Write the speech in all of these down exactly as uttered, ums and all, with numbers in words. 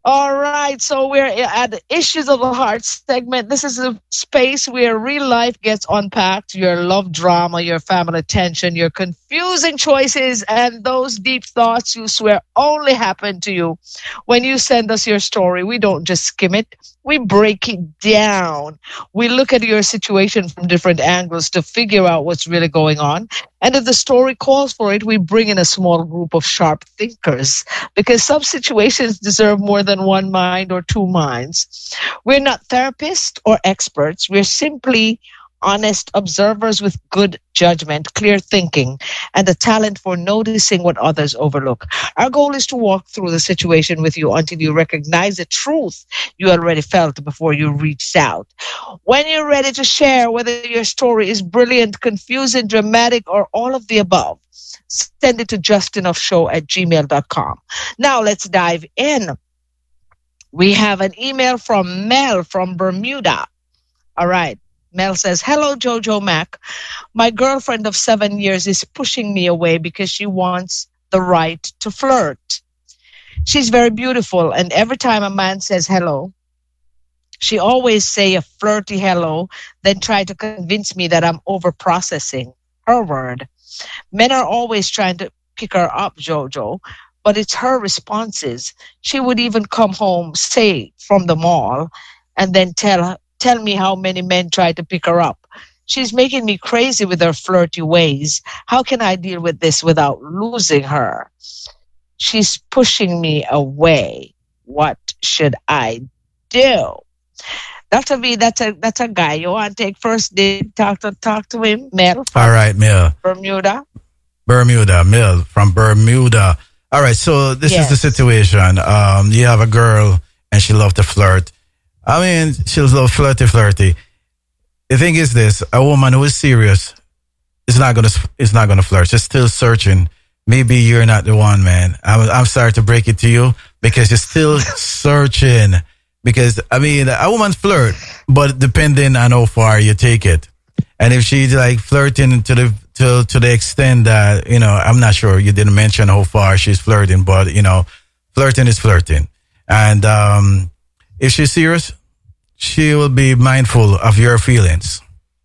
All right, so we're at the Issues of the Heart segment. This is a space where real life gets unpacked, your love drama, your family tension, your confusing choices, and those deep thoughts you swear only happen to you. When you send us your story, we don't just skim it, we break it down. We look at your situation from different angles to figure out what's really going on. And if the story calls for it, we bring in a small group of sharp thinkers because some situations deserve more than one mind or two minds. We're not therapists or experts. We're simply honest observers with good judgment, clear thinking, and the talent for noticing what others overlook. Our goal is to walk through the situation with you until you recognize the truth you already felt before you reached out. When you're ready to share whether your story is brilliant, confusing, dramatic, or all of the above, send it to justenough at gmail dot com. Now let's dive in. We have an email from Mel from Bermuda. All right. Mel says, "Hello, Jojo Mac. My girlfriend of seven years is pushing me away because she wants the right to flirt. She's very beautiful, and every time a man says hello, she always say a flirty hello, then try to convince me that I'm over processing her word. Men are always trying to pick her up, Jojo, but it's her responses. She would even come home, say from the mall, and then tell tell me how many men try to pick her up. She's making me crazy with her flirty ways. How can I deal with this without losing her? She's pushing me away. What should I do?" Doctor V, that's a that's a guy. You want to take first dib, talk to talk to him, Mel All from right, Mill. Bermuda. Bermuda, Mill from Bermuda. All right, so this is the Yes. situation. Um, you have a girl and she loves to flirt. I mean, she'll love flirty, flirty. The thing is this: a woman who is serious is not gonna is not gonna flirt. She's still searching. Maybe you're not the one, man. I'm I'm sorry to break it to you because you're still searching. Because I mean, a woman flirt, but depending on how far you take it. And if she's like flirting to the to to the extent that, you know, I'm not sure, you didn't mention how far she's flirting, but you know, flirting is flirting. And um, if she's serious, she will be mindful of your feelings.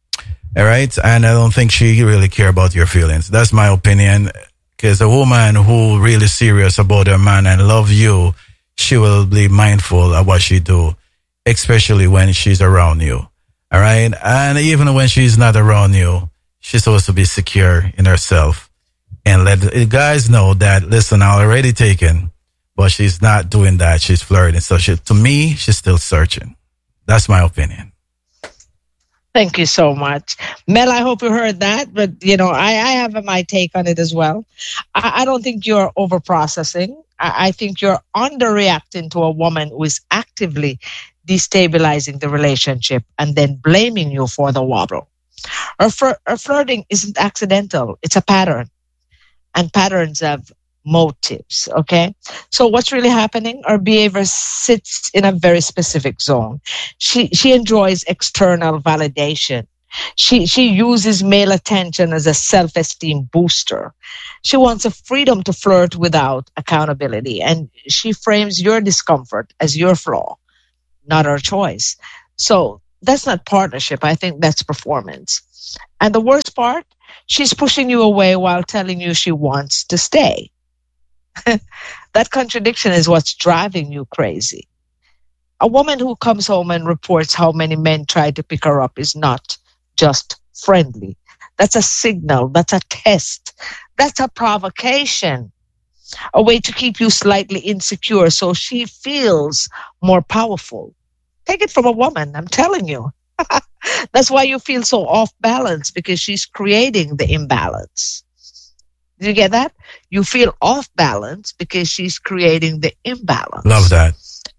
All right, and I don't think she really care about your feelings. That's my opinion. Because a woman who really serious about her man and love you, she will be mindful of what she do, especially when she's around you. All right. And even when she's not around you, she's supposed to be secure in herself and let the guys know that, listen, I already taken, but she's not doing that. She's flirting. So she, to me, she's still searching. That's my opinion. Thank you so much. Mel, I hope you heard that, but you know, I, I have my take on it as well. I, I don't think you're over processing. I, I think you're underreacting to a woman who is actively destabilizing the relationship and then blaming you for the wobble. Her, flir- her flirting isn't accidental, it's a pattern, and patterns have motives. Okay. So what's really happening? Her behavior sits in a very specific zone. She she enjoys external validation. She she uses male attention as a self-esteem booster. She wants a freedom to flirt without accountability. And she frames your discomfort as your flaw, not her choice. So that's not partnership. I think that's performance. And the worst part, she's pushing you away while telling you she wants to stay. That contradiction is what's driving you crazy. A woman who comes home and reports how many men try to pick her up is not just friendly. That's a signal. That's a test. That's a provocation. A way to keep you slightly insecure so she feels more powerful. Take it from a woman, I'm telling you. That's why you feel so off balance because she's creating the imbalance. Do you get that? You feel off balance because she's creating the Love imbalance. that.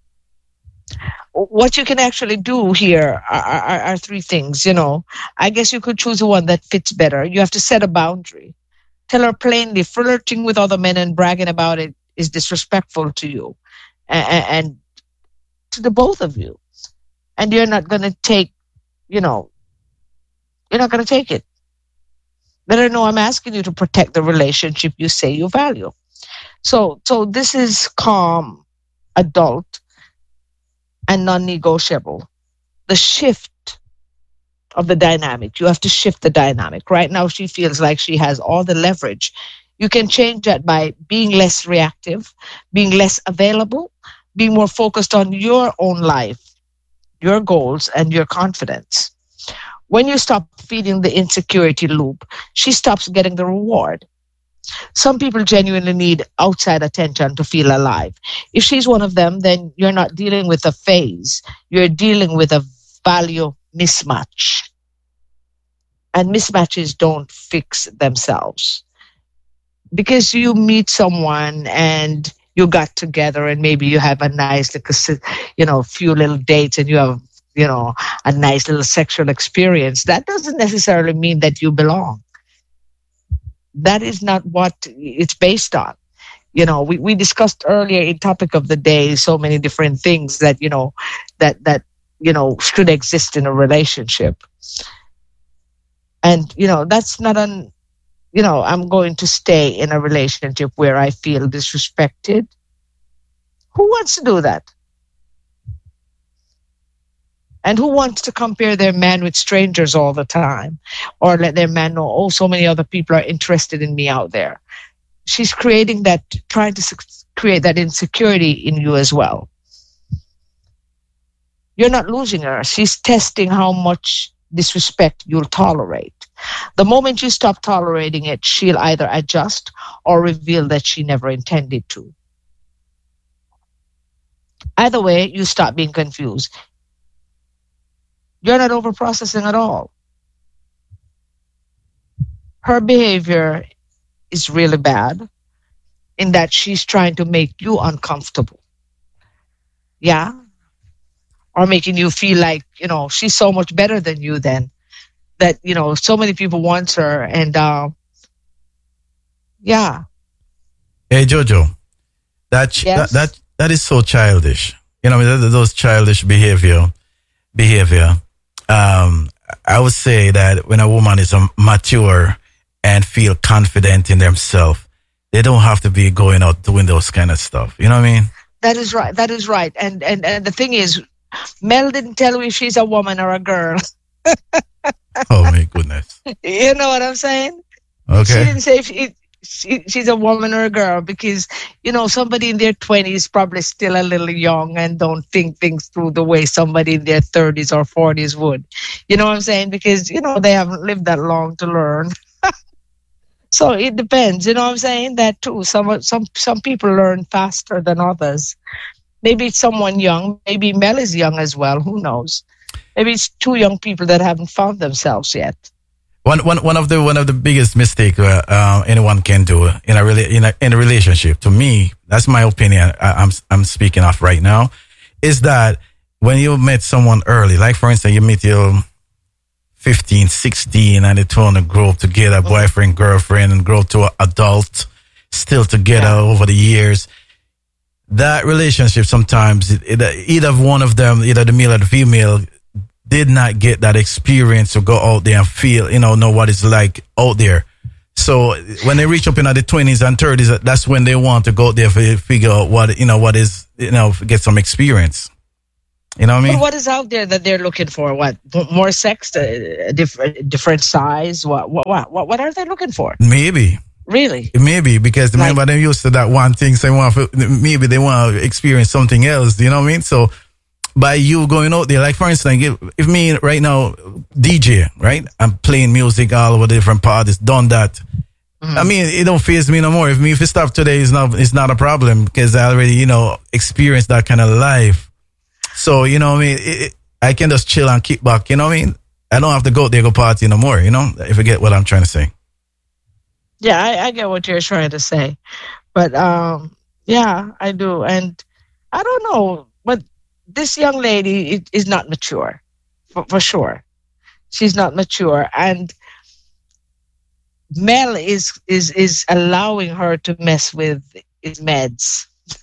What you can actually do here are, are, are three things. You know, I guess you could choose the one that fits better. You have to set a boundary. Tell her plainly, flirting with other men and bragging about it is disrespectful to you and, and to the both of you. And you're not going to take, you know, you're not going to take it. Let her know I'm asking you to protect the relationship you say you value. So, so this is calm, adult. and non-negotiable. The shift of the dynamic. You have to shift the dynamic. Right now, she feels like she has all the leverage. You can change that by being less reactive, being less available, being more focused on your own life, your goals, and your confidence. When you stop feeding the insecurity loop, she stops getting the reward. Some people genuinely need outside attention to feel alive. If she's one of them, then you're not dealing with a phase, you're dealing with a value mismatch. And mismatches don't fix themselves because you meet someone and you got together and maybe you have a nice like you know few little dates and you have you know a nice little sexual experience. That doesn't necessarily mean that you belong. That is not what it's based on. You know, we, we discussed earlier in topic of the day so many different things that you know that that you know should exist in a relationship. And you know that's not an you know I'm going to stay in a relationship where I feel disrespected. Who wants to do that? And who wants to compare their man with strangers all the time, or let their man know, oh, so many other people are interested in me out there? She's creating that, trying to create that insecurity in you as well. You're not losing her. She's testing how much disrespect you'll tolerate. The moment you stop tolerating it, she'll either adjust or reveal that she never intended to. Either way, you stop being confused. You're not overprocessing at all. Her behavior is really bad in that she's trying to make you uncomfortable. Yeah? Or making you feel like, you know, she's so much better than you then. That, you know, so many people want her. And, uh, yeah. Hey, Jojo, that, ch- Yes? that, that, that is so childish. You know, th- th- those childish behavior, behavior. Um, I would say that when a woman is um, mature and feel confident in themselves, they don't have to be going out doing those kind of stuff. You know what I mean? That is right. That is right. And, and, and the thing is, Mel didn't tell you if she's a woman or a girl. Oh my goodness. You know what I'm saying? Okay. She didn't say if she, she, she's a woman or a girl because, you know, somebody in their twenties probably still a little young and don't think things through the way somebody in their thirties or forties would. You know what I'm saying? Because, you know, they haven't lived that long to learn. So it depends. You know what I'm saying? That too. Some, some, some people learn faster than others. Maybe it's someone young. Maybe Mel is young as well. Who knows? Maybe it's two young people that haven't found themselves yet. One, one, one of the one of the biggest mistake uh, uh, anyone can do in a really in a in a relationship, to me, that's my opinion. I, I'm I'm speaking of right now, is that when you met someone early, like for instance, you meet your fifteen, sixteen, and they want to grow up together, Mm-hmm. boyfriend, girlfriend, and grow to an adult, still together Yeah. over the years. That relationship sometimes, it, it, either one of them, either the male or the female, did not get that experience to go out there and feel, you know, know what it's like out there. So when they reach up in the twenties and thirties, that's when they want to go out there to figure out what, you know, what is, you know, get some experience. You know what I But mean? what is out there that they're looking for? What M- more sex, a different different size? What what what what what are they looking for? Maybe. Really? Maybe because Like- remember they used to that one thing, so they want to, maybe they want to experience something else. You know what I mean? So by you going out there, like for instance, if, if me right now D J, right, I'm playing music all over different parties, done that. I mean, it don't faze me no more. If me if it stop today, it's not it's not a problem because I already you know experienced that kind of life. So you know what I mean. It, it, I can just chill and kick back. You know what I mean? I don't have to go out there go party no more. You know, if you get what I'm trying to say. Yeah, I, I get what you're trying to say, but um, yeah, I do, and I don't know, but this young lady is, is not mature, for, for sure. She's not mature, and Mel is is is allowing her to mess with his meds.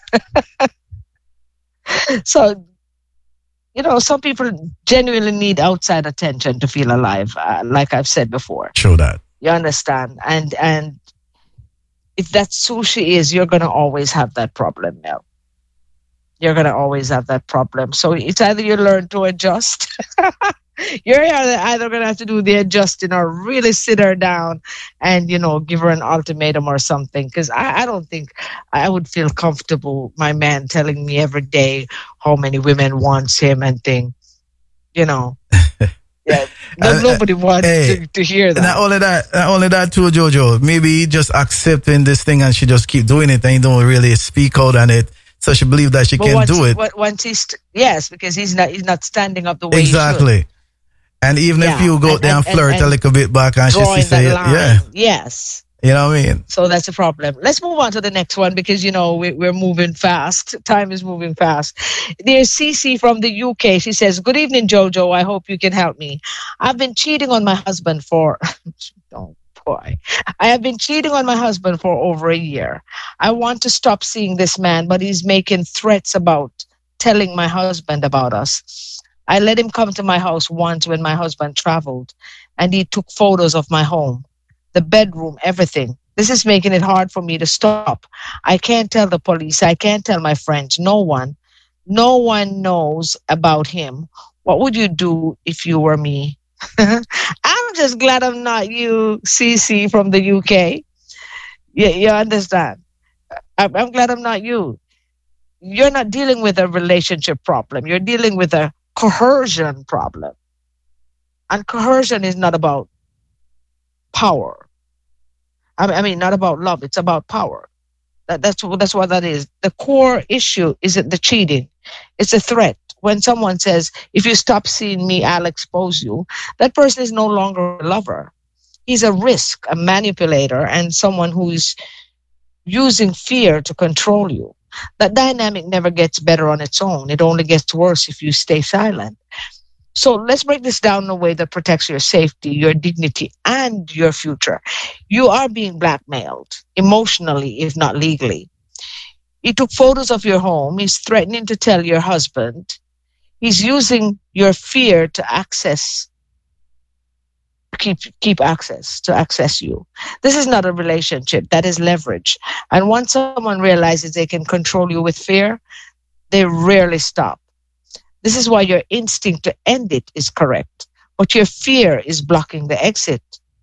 So you know, some people genuinely need outside attention to feel alive, uh, like I've said before. Show that. You understand? And and if that's who she is, you're gonna always have that problem, Mel. you're going to always have that problem. So it's either you learn to adjust. You're either either going to have to do the adjusting or really sit her down and, you know, give her an ultimatum or something. Because I, I don't think I would feel comfortable, my man telling me every day how many women wants him and thing, you know. Yeah, no, Uh, uh, nobody wants hey, to, to hear not that. only that, not only that too, Jojo. Maybe he just accepting this thing and she just keep doing it and he don't really speak out on it. So she believe that she But can once do he, it. wa- once he's, yes, because he's not, he's not standing up the way he should. Exactly. And even if Yeah, you go and there and and and flirt a and little bit back and she see drawing that say, yeah, line. Yes. you know what I mean? So that's a problem. Let's move on to the next one because, you know, we, we're moving fast. Time is moving fast. There's Cece from the U K. She says, "Good evening, Jojo. I hope you can help me. I've been cheating on my husband for, oh boy, I have been cheating on my husband for over a year. I want to stop seeing this man, but he's making threats about telling my husband about us. I let him come to my house once when my husband traveled, and he took photos of my home, the bedroom, everything. This is making it hard for me to stop. I can't tell the police. I can't tell my friends. No one. No one knows about him. What would you do if you were me?" I'm just glad I'm not you, Cece from the U K. Yeah, you understand. I'm, I'm glad I'm not you. You're not dealing with a relationship problem. You're dealing with a coercion problem. And coercion is not about power. I mean, I mean, not about love. It's about power. That, that's that's what that is. The core issue isn't the cheating; it's a threat. When someone says, "If you stop seeing me, I'll expose you," that person is no longer a lover. He's a risk, a manipulator, and someone who is using fear to control you. That dynamic never gets better on its own. It only gets worse if you stay silent. So let's break this down in a way that protects your safety, your dignity, and your future. You are being blackmailed emotionally, if not legally. He took photos of your home. He's threatening to tell your husband. He's using your fear to access, keep keep access to access you. This is not a relationship. That is leverage. And once someone realizes they can control you with fear, they rarely stop. This is why your instinct to end it is correct, but your fear is blocking the exit.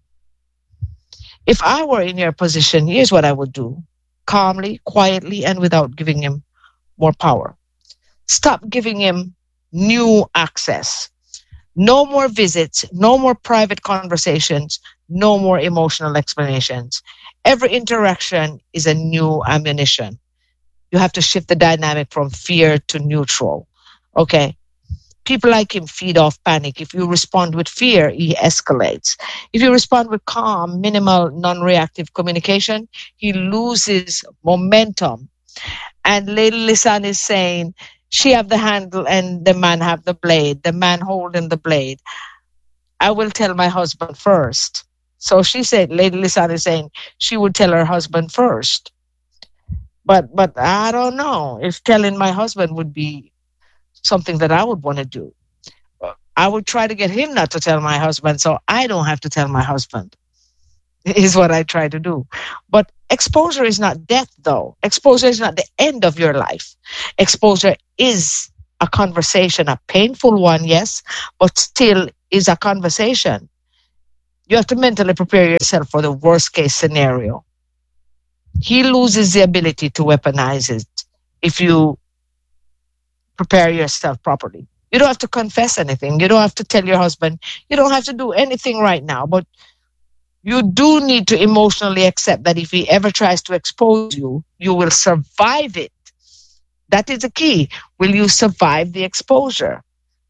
If I were in your position, here's what I would do: calmly, quietly, and without giving him more power. Stop giving him new access. No more visits, no more private conversations, no more emotional explanations. Every interaction is a new ammunition. You have to shift the dynamic from fear to neutral. Okay. People like him feed off panic. If you respond with fear, he escalates. If you respond with calm, minimal, non reactive communication, he loses momentum. And Lady Lisan is saying, she have the handle and the man have the blade, the man holding the blade. I will tell my husband first. So she said, Lady Lisan is saying she would tell her husband first. But but I don't know if telling my husband would be something that I would want to do. I would try to get him not to tell my husband so I don't have to tell my husband, is what I try to do. But exposure is not death, though. Exposure is not the end of your life. Exposure is a conversation, a painful one, yes, but still is a conversation. You have to mentally prepare yourself for the worst case scenario. He loses the ability to weaponize it if you prepare yourself properly. You don't have to confess anything. You don't have to tell your husband. You don't have to do anything right now. But you do need to emotionally accept that if he ever tries to expose you, you will survive it. That is the key. Will you survive the exposure?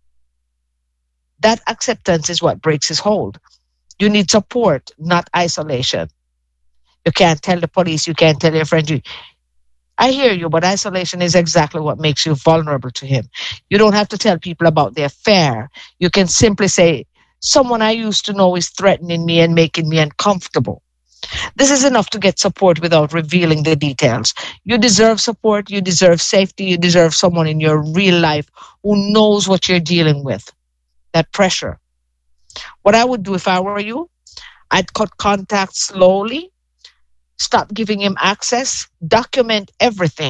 That acceptance is what breaks his hold. You need support, not isolation. You can't tell the police, you can't tell your friend. You, I hear you, but isolation is exactly what makes you vulnerable to him. You don't have to tell people about the affair. You can simply say, someone I used to know is threatening me and making me uncomfortable. This is enough to get support without revealing the details. You deserve support, you deserve safety, you deserve someone in your real life who knows what you're dealing with. That pressure. What I would do if I were you, I'd cut contact slowly, stop giving him access, document everything.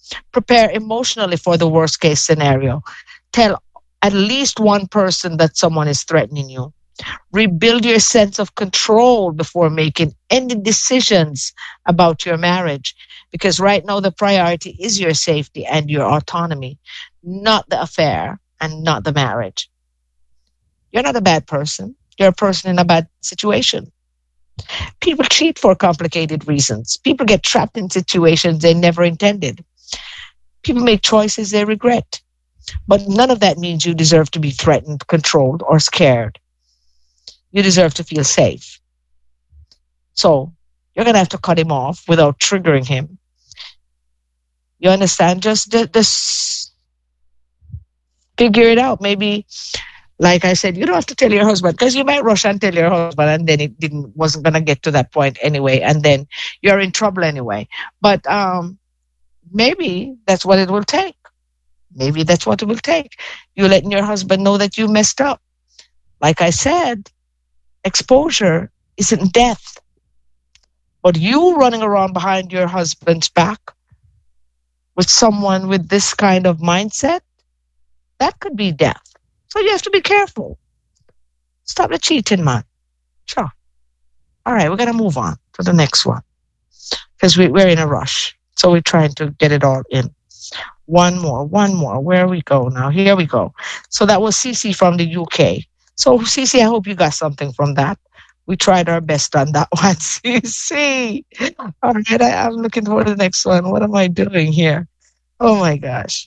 Prepare emotionally for the worst case scenario. Tell at least one person that someone is threatening you. Rebuild your sense of control before making any decisions about your marriage. Because right now, the priority is your safety and your autonomy, not the affair and not the marriage. You're not a bad person. You're a person in a bad situation. People cheat for complicated reasons. People get trapped in situations they never intended. People make choices they regret. But none of that means you deserve to be threatened, controlled, or scared. You deserve to feel safe. So you're going to have to cut him off without triggering him. You understand? Just, just figure it out. Maybe, like I said, you don't have to tell your husband because you might rush and tell your husband, and then it didn't wasn't going to get to that point anyway, and then you're in trouble anyway. But um, maybe that's what it will take. Maybe that's what it will take. You letting your husband know that you messed up. Like I said, exposure isn't death. But you running around behind your husband's back with someone with this kind of mindset, that could be death. So you have to be careful. Stop the cheating, man. Sure. All right, we're going to move on to the next one because we, we're in a rush. So we're trying to get it all in. One more, one more. Where we go now? Here we go. So that was Cece from the U K. So Cece, I hope you got something from that. We tried our best on that one, Cece. All right, I, I'm looking for the next one. What am I doing here? Oh my gosh.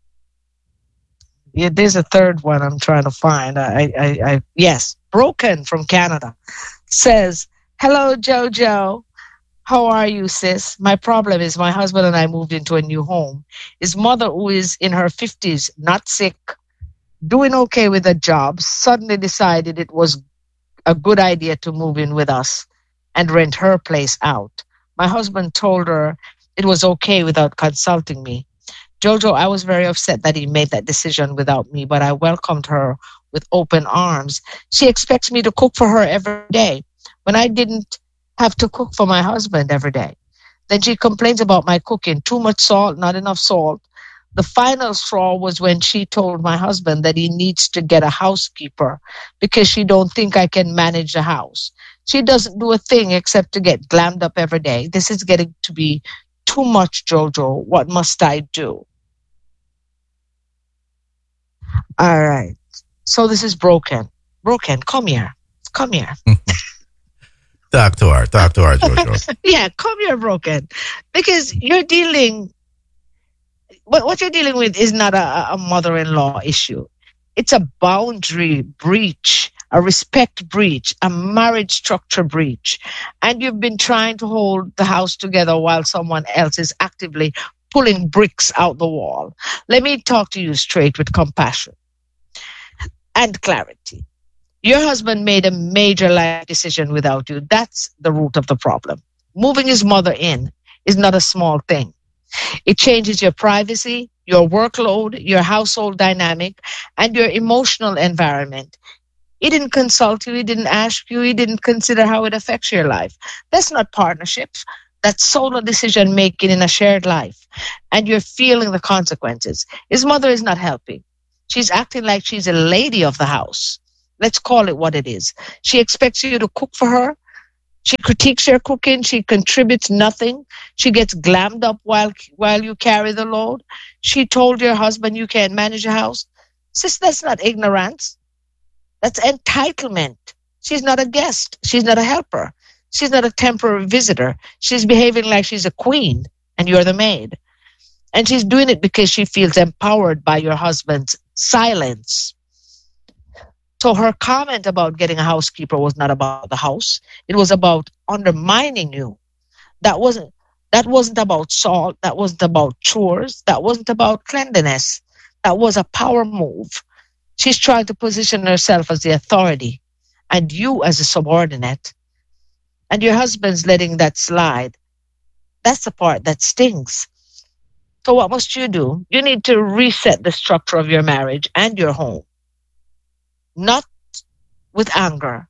Yeah, there's a third one I'm trying to find. I, I, I yes, Broken from Canada says, "Hello, Jojo. How are you, sis? My problem is my husband and I moved into a new home. His mother, who is in her fifties, not sick, doing okay with a job, suddenly decided it was a good idea to move in with us and rent her place out. My husband told her it was okay without consulting me. Jojo, I was very upset that he made that decision without me, but I welcomed her with open arms. She expects me to cook for her every day when I didn't have to cook for my husband every day. Then she complains about my cooking, too much salt, not enough salt. The final straw was when she told my husband that he needs to get a housekeeper because she don't think I can manage the house. She doesn't do a thing except to get glammed up every day. This is getting to be too much, Jojo. What must I do?" All right. So this is Broken. Broken, come here. Come here. Talk to her. Talk to her, Jojo. Yeah, come here, Broken. Because you're dealing, what, what you're dealing with is not a, a mother in law issue. It's a boundary breach, a respect breach, a marriage structure breach. And you've been trying to hold the house together while someone else is actively pulling bricks out the wall. Let me talk to you straight with compassion and clarity. Your husband made a major life decision without you. That's the root of the problem. Moving his mother in is not a small thing. It changes your privacy, your workload, your household dynamic, and your emotional environment. He didn't consult you, he didn't ask you, he didn't consider how it affects your life. That's not partnership. That's solo decision making in a shared life. And you're feeling the consequences. His mother is not helping. She's acting like she's a lady of the house. Let's call it what it is. She expects you to cook for her. She critiques your cooking. She contributes nothing. She gets glammed up while while you carry the load. She told your husband you can't manage a house. Sis, that's not ignorance. That's entitlement. She's not a guest. She's not a helper. She's not a temporary visitor. She's behaving like she's a queen and you're the maid. And she's doing it because she feels empowered by your husband's silence. So her comment about getting a housekeeper was not about the house. It was about undermining you. That wasn't that wasn't about salt. That wasn't about chores. That wasn't about cleanliness. That was a power move. She's trying to position herself as the authority and you as a subordinate. And your husband's letting that slide. That's the part that stings. So what must you do? You need to reset the structure of your marriage and your home. Not with anger,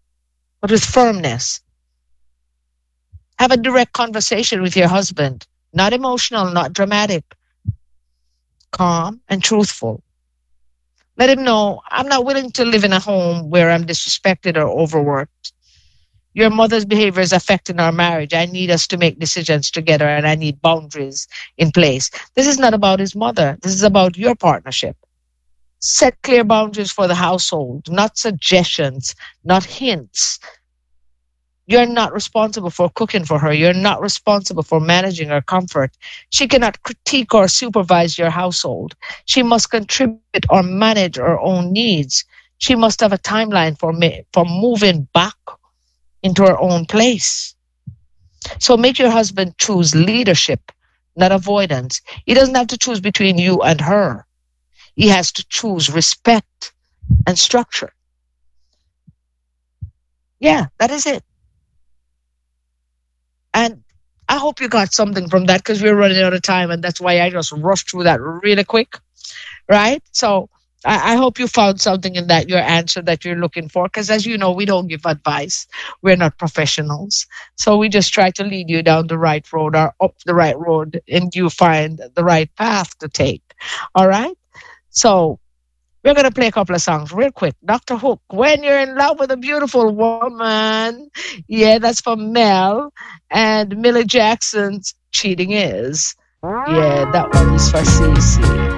but with firmness. Have a direct conversation with your husband. Not emotional, not dramatic, calm and truthful. Let him know I'm not willing to live in a home where I'm disrespected or overworked. Your mother's behavior is affecting our marriage. I need us to make decisions together and I need boundaries in place. This is not about his mother. This is about your partnership. Set clear boundaries for the household, not suggestions, not hints. You're not responsible for cooking for her. You're not responsible for managing her comfort. She cannot critique or supervise your household. She must contribute or manage her own needs. She must have a timeline for, for moving back into her own place. So make your husband choose leadership, not avoidance. He doesn't have to choose between you and her. He has to choose respect and structure. Yeah, that is it. And I hope you got something from that because we're running out of time and that's why I just rushed through that really quick. Right? So I, I hope you found something in that, your answer that you're looking for. Because as you know, we don't give advice. We're not professionals. So we just try to lead you down the right road or up the right road and you find the right path to take. All right? So we're going to play a couple of songs real quick. doctor Hook, When You're in Love with a Beautiful Woman. Yeah, that's from Mel. And Millie Jackson's Cheating Is. Yeah, that one is for Cece.